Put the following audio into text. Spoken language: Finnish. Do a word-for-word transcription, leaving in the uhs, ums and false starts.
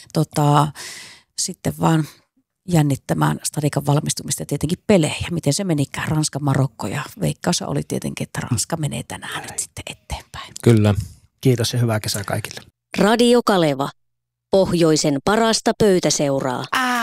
tota, sitten vaan jännittämään Stadikan valmistumista ja tietenkin pelejä. Miten se menikään Ranska, Marokko ja veikkaus oli tietenkin, että Ranska menee tänään nyt sitten eteenpäin. Kyllä. Kiitos ja hyvää kesää kaikille. Radio Kaleva. Pohjoisen parasta pöytäseuraa.